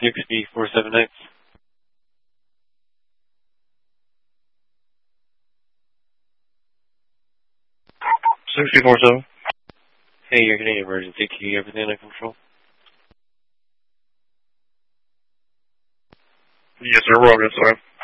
6478. 647. Hey, you're getting emergency key. Everything under control? Yes, sir. We're all good, sir.